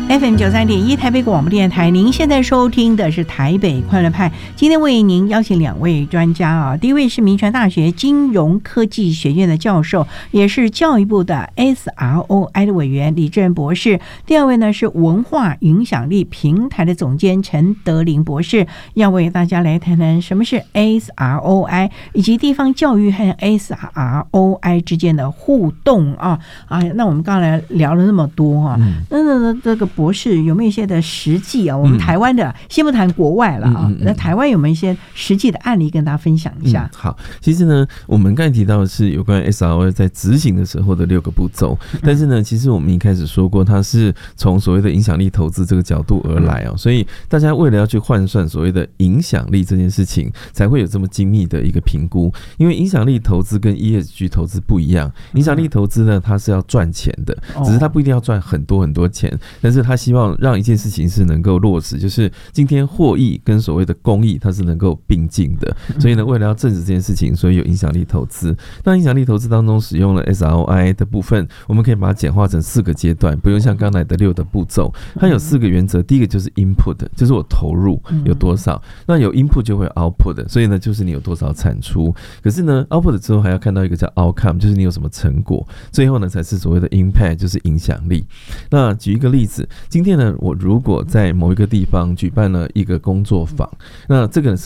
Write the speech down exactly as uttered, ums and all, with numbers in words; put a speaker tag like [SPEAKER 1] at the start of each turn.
[SPEAKER 1] F M 九三点一台北广播电台，您现在收听的是台北快乐派。今天为您邀请两位专家啊，第一位是民传大学金融科技学院的教授，也是教育部的 S R O I 的委员李正博士。第二位呢是文化影响力平台的总监陈德霖博士，要为大家来谈谈什么是 S R O I 以及地方教育和 S R O I 之间的互动啊啊！那我们刚才聊了那么多啊，嗯、那那这个博士有没有一些的实际啊？我们台湾的、嗯、先不谈国外了啊，嗯嗯嗯、那台湾有没有一些实际的案例跟大家分享一下？
[SPEAKER 2] 嗯、好，其实呢，我们刚才提到的是有关 S R O I 在执行的时候的六个步骤，但是呢，其实我们一开始说过，它是从所谓的影响力投资这个角度而来哦，所以大家为了要去换算所谓的影响力这件事情，才会有这么精密的一个评估。因为影响力投资跟 E S G 投资不一样，影响力投资呢，它是要赚钱的，只是它不一定要赚很多很多钱，但是它希望让一件事情是能够落实，就是今天获益跟所谓的公益它是能够并进的。所以呢，为了要证实这件事情，所以有影响力投资。那影响力投资当中使用了 S R O I 的部分，我们可以把它简化成四个阶段，不用像刚才的六的步骤。它有四个原则，第一个就是 input， 就是我投入有多少，那有 input 就会有 output， 所以呢就是你有多少产出。可是呢 output 之后还要看到一个叫 outcome， 就是你有什么成果，最后呢才是所谓的 impact， 就是影响力。那举一个例子，今天呢我如果在某一个地方举办了一个工作坊，那这个是